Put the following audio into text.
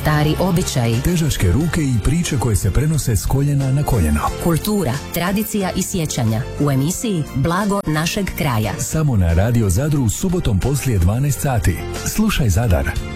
stari običaji, težačke ruke i priče koje se prenose s koljena na koljeno. kultura, tradicija i sjećanja u emisiji Blago našeg kraja. Samo na Radio Zadru subotom poslije 12 sati. Slušaj Zadar.